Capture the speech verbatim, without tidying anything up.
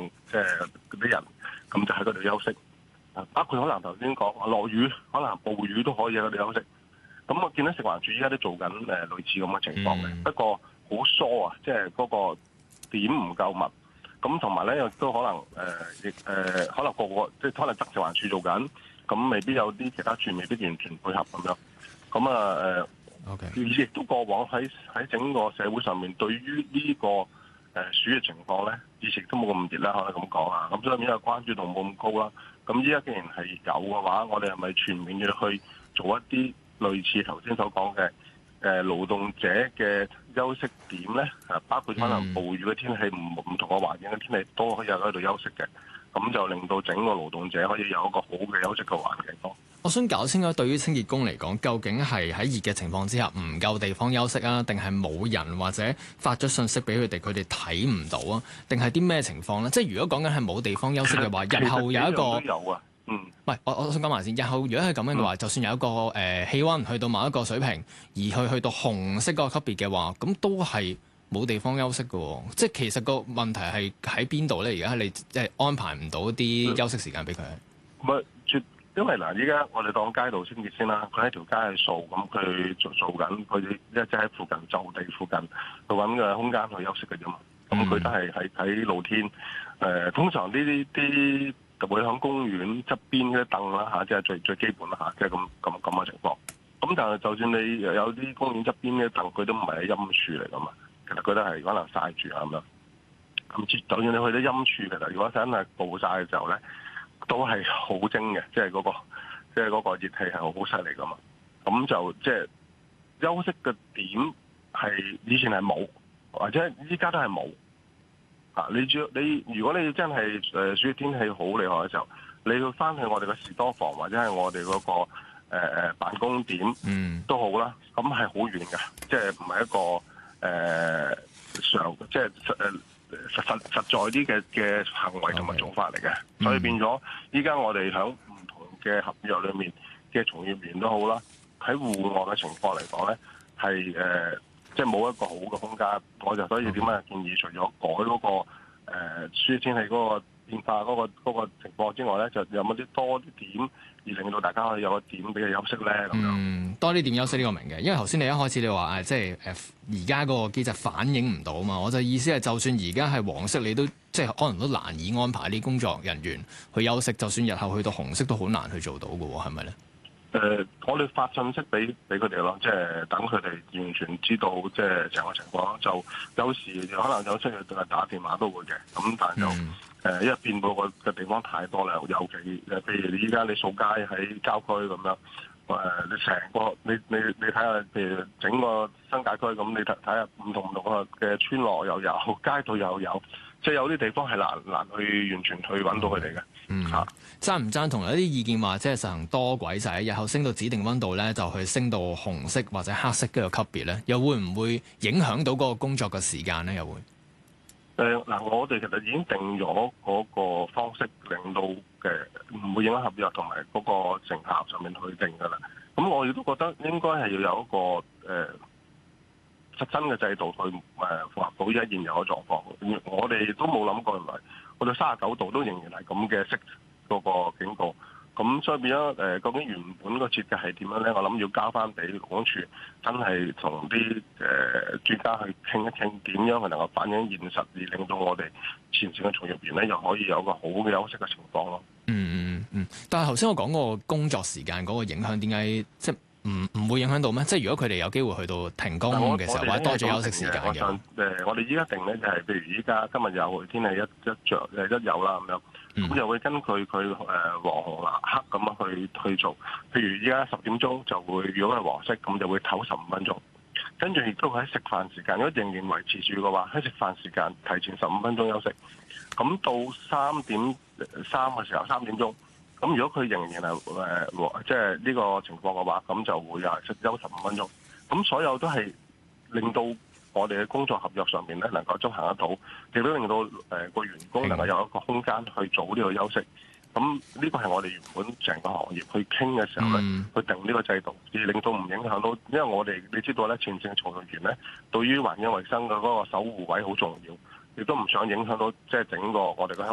即係嗰啲人，咁就喺嗰度休息。包括可能頭先講落雨，可能暴雨都可以喺度休息。咁我見到食環署依家都做緊誒類似咁嘅情況嘅，嗯、不過好疏啊，即係嗰個點唔夠密。咁同埋咧，亦都可能誒，亦、呃呃、可能個個即係可能得食環署做緊，咁未必有啲其他處未必完全配合咁樣。咁啊誒，亦、呃、都 Okay. 過往喺喺整個社會上面對於呢、這個誒、呃、暑嘅情況咧，以前都冇咁熱啦，可能咁講啊。咁所以呢個關注度冇咁高啦。咁依家既然係有嘅話，我哋係咪全面要去做一啲類似頭先所講嘅誒勞動者嘅休息點咧？誒包括可能暴雨嘅天氣、唔唔同嘅環境嘅天氣都可以喺度休息嘅，咁就令到整個勞動者可以有一個好嘅休息嘅環境咯。 我想搞清楚，對於清潔工嚟講，究竟係喺熱嘅情況之下唔夠地方休息啊，定係冇人或者發咗信息俾佢哋，佢哋睇唔到啊？定係啲咩情況咧？即係如果講緊係冇地方休息嘅話，日後有一個都有啊，嗯， 唔係我我想講埋先。日後如果係咁樣嘅話，嗯、就算有一個誒、呃、氣温去到某一個水平，而去去到紅色嗰個級別嘅話，咁都係冇地方休息嘅、哦。即係其實個問題係喺邊度咧？而家係你即係安排唔到啲休息時間俾佢。 唔係、嗯，因為嗱，依家我哋當街道清潔先啦，佢喺條街去掃，咁佢做做緊，佢一即係喺附近就地附近去揾個空間去休息嘅啫嘛。咁佢、嗯、都係喺喺露天。誒、呃，通常呢啲啲。就會喺公園側邊嗰啲凳啦嚇，即係最最基本啦嚇，即係咁咁咁嘅情況。咁但係就算你有啲公園側邊嘅凳，佢都唔係喺陰處嚟噶嘛，其實佢都係可能曬住啊咁樣。咁就算你去到陰處，其實如果真係暴曬嘅時候咧，都係好蒸嘅，即係嗰個即係嗰個熱氣係好犀利噶嘛。咁就即係休息嘅點係以前係冇，或者依家都係冇。啊！你主要你如果你真係誒暑熱天氣好厲害嘅時候，你要翻去我哋嘅士多房或者係我哋嗰、那個誒、呃、辦公點都好啦，咁係好遠嘅，即係唔係一個誒、呃、常即係誒實實實在啲嘅嘅行為同埋做法嚟嘅，Okay. 所以變咗依家我哋喺唔同嘅合約裏面嘅從業員都好啦，喺戶外嘅情況嚟講咧係誒。即係冇一個好嘅空間，我就所以點解建議除咗改嗰、那個誒暑熱天氣嗰個變化嗰、那個那個情況之外咧，就有冇啲多啲點而令到大家可以有個點俾佢休息咧咁樣。嗯， 多啲點休息呢個明嘅，因為頭先你一開始你話誒，即係誒而家嗰個機制反映唔到啊嘛，我就意思係就算而家係黃色，你都即係可能都難以安排啲工作人員去休息，就算日後去到紅色都好難去做到嘅喎，係咪咧？ 誒、呃，我哋發信息俾俾佢哋咯，即係等佢哋完全知道即係成個情況。就有時可能有出去就係打電話都會嘅，咁但係就誒、嗯呃，因為變到個嘅地方太多啦，尤其誒，譬如你依家你掃街喺郊區咁樣，誒、呃，你成個你你你睇下，譬如整個新界區咁，你睇睇下唔同唔同嘅村落又有，街道又有，即係有啲地方係難難去完全去揾到佢哋嘅。 嗯，嚇，贊唔贊同有啲意見話，即係實行多軌制，日後升到指定溫度咧，就去升到紅色或者黑色嘅個級別咧，又會唔會影響到嗰個工作嘅時間咧？又會？ 誒嗱、呃，我哋其實已經定咗嗰個方式，令到嘅唔會影響合約同埋嗰個成效上面去定噶啦。咁我亦都覺得應該係要有一個誒、呃、實質嘅制度去誒、呃、符合到而家現有嘅狀況。我哋都冇諗過原來。去到三十九度都仍然係咁嘅色嗰個警告，咁所以變咗誒，究竟原本個設計係點樣咧？我諗要交翻俾勞工處，真係同啲誒專家去傾一傾，點樣去能夠反映現實，而令到我哋前線嘅從業員咧，又可以有個好嘅休息嘅情況咯。 嗯嗯嗯，但係頭先我講個工作時間嗰個影響，點解即係唔唔會影響到咩？即係如果佢哋有機會去到停工嘅時候，或者多咗休息時間嘅。誒、 呃，我哋依家定咧就係、是，譬如依家今日有天氣一一着誒一有啦咁樣，咁又會根據佢誒黃紅藍黑咁樣去去做。譬如依家十點鐘就會，如果係黃色咁就會唞十五分鐘，跟住亦都喺食飯時間，如果仍然維持住嘅話，喺食飯時間提前十五分鐘休息。咁到三點三嘅時候，三點鐘。咁如果佢仍然係誒即係呢個情況嘅話，咁就會係休十五分鐘。咁所有都係令到我哋嘅工作合約上面咧能夠執行得到，亦都令到誒個員工能夠有一個空間去做呢個休息。咁呢個係我哋原本成個行業去傾嘅時候咧，嗯、去定呢個制度，而令到唔影響到，因為我哋你知道咧，前線嘅從業員咧，對於環境衞生嘅嗰個守護位好重要，亦都唔想影響到即係整個我哋嘅香